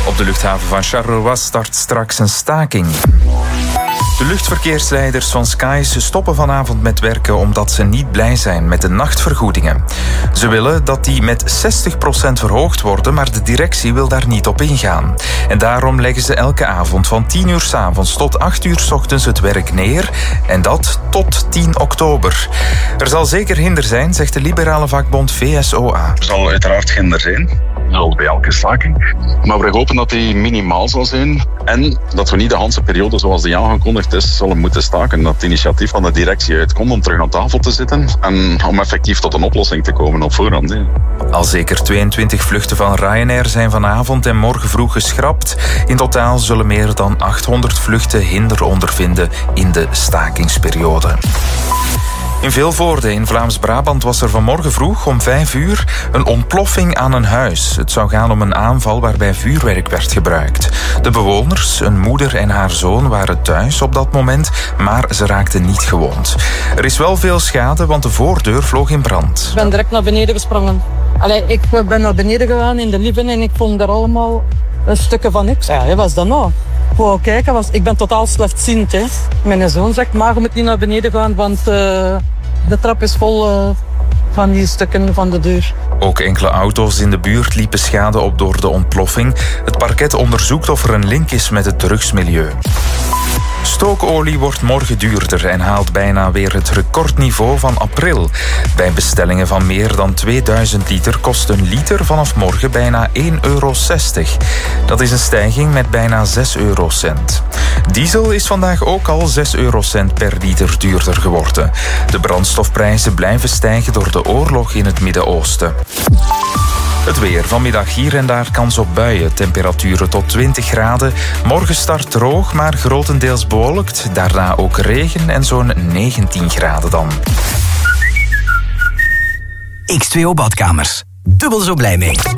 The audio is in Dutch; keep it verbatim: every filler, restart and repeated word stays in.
Op de luchthaven van Charleroi start straks een staking. De luchtverkeersleiders van Skies stoppen vanavond met werken omdat ze niet blij zijn met de nachtvergoedingen. Ze willen dat die met zestig procent verhoogd worden, maar de directie wil daar niet op ingaan. En daarom leggen ze elke avond van tien uur 's avonds tot acht uur 's ochtends het werk neer. En dat tot tien oktober. Er zal zeker hinder zijn, zegt de liberale vakbond V S O A. Er zal uiteraard hinder zijn. Zoals bij elke staking. Maar we hopen dat die minimaal zal zijn. En dat we niet de hele periode zoals die aangekondigd is, zullen moeten staken. Dat het initiatief van de directie uitkomt om terug aan tafel te zitten. En om effectief tot een oplossing te komen op voorhand. Hè. Al zeker tweeëntwintig vluchten van Ryanair zijn vanavond en morgen vroeg geschrapt. In totaal zullen meer dan achthonderd vluchten hinder ondervinden in de stakingsperiode. In Vilvoorde in Vlaams-Brabant was er vanmorgen vroeg om vijf uur een ontploffing aan een huis. Het zou gaan om een aanval waarbij vuurwerk werd gebruikt. De bewoners, een moeder en haar zoon, waren thuis op dat moment, maar ze raakten niet gewond. Er is wel veel schade, want de voordeur vloog in brand. Ik ben direct naar beneden gesprongen. Allee, ik ben naar beneden gegaan in de living en ik vond er allemaal stukken van niks. Ja, wat was dat nou? Wou kijken, was, ik ben totaal slechtziend. Hè. Mijn zoon zegt, maar je moet niet naar beneden gaan, want uh, de trap is vol uh, van die stukken van de deur. Ook enkele auto's in de buurt liepen schade op door de ontploffing. Het parket onderzoekt of er een link is met het drugsmilieu. Stookolie wordt morgen duurder en haalt bijna weer het recordniveau van april. Bij bestellingen van meer dan tweeduizend liter kost een liter vanaf morgen bijna één euro zestig. Dat is een stijging met bijna zes eurocent. Diesel is vandaag ook al zes eurocent per liter duurder geworden. De brandstofprijzen blijven stijgen door de oorlog in het Midden-Oosten. Het weer. Vanmiddag hier en daar kans op buien. Temperaturen tot twintig graden. Morgen start droog, maar grotendeels bewolkt. Daarna ook regen en zo'n negentien graden dan. X twee O Badkamers. Dubbel zo blij mee.